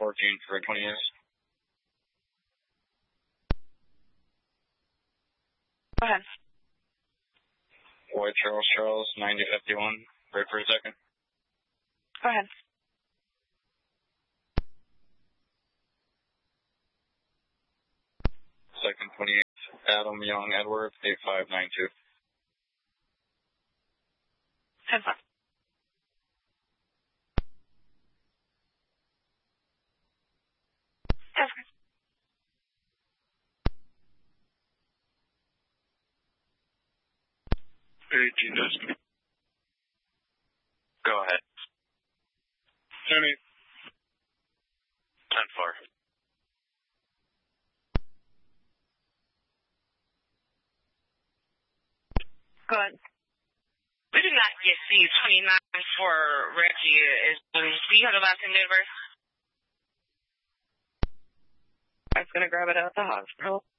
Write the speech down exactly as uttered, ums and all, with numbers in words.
fourteen for twenty-eight. Go ahead. White Charles Charles, ninety fifty-one. Wait for a second. Go ahead. Second twenty-eight. Adam Young Edward, eight five nine two. ten five. ten five. eighteen dozen. Go ahead. ten eight. ten four. Go ahead. We did not get C twenty-nine for Reggie. Is, do you have the last name, Denver? I was going to grab it out of the hospital.